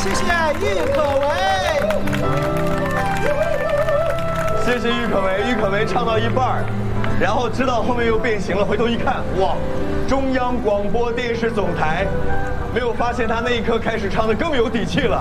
谢谢郁可唯。 谢谢郁可唯，郁可唯唱到一半，然后知道后面又变形了，回头一看，哇，中央广播电视总台，没有发现他那一刻开始唱的更有底气了。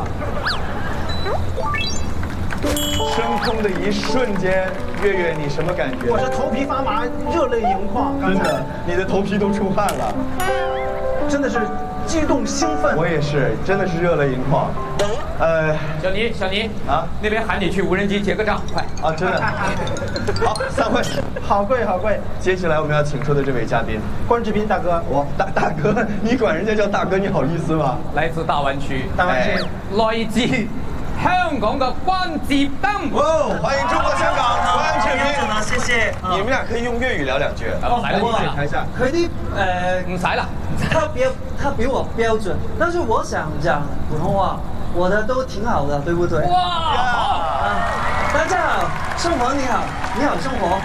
升空的一瞬间，月月你什么感觉？ 我是头皮发麻，热泪盈眶。 真的，你的头皮都出汗了。 真的是激动兴奋。 我也是，真的是热泪盈眶。 小尼啊， 那边喊你去无人机结个账，快啊，真的。好，散会。 好贵好贵。 接下来我们要请出的这位嘉宾， 关志斌大哥。 我大哥，你管人家叫大哥，你好意思吗？ 来自大湾區， 大灣區來自香港嘅關智斌。 哦，歡迎中國香港關智斌啊，謝謝。 你們倆可以用粵語聊兩句。 來我啦， 台下。 佢啲唔使啦。 他比我標準，但是我想講普通話，我的都挺好的，對不對？ 哇，好！ 大家好，生活你好，你好生活。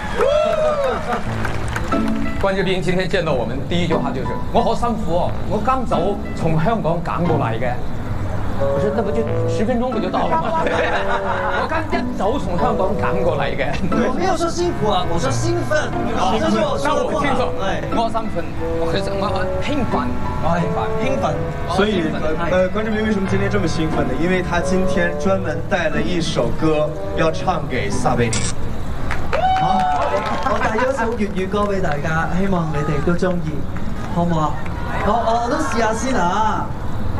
關智斌今天見到我們第一句話就是：我好辛苦哦，我剛走從香港趕過來嘅。我說那不就10分鐘不就到了嗎？我剛一早從香港趕過來嘅。 我沒有說辛苦啊，我說興奮。這是我說的不好。 我興奮，其實我興奮， 興奮。 所以關智斌為什麼今天這麼興奮呢？因為他今天專門帶了一首歌要唱給撒貝寧。 好，我帶咗一首粵語歌俾大家，希望你哋都中意，好唔好啊？我都試下先啊。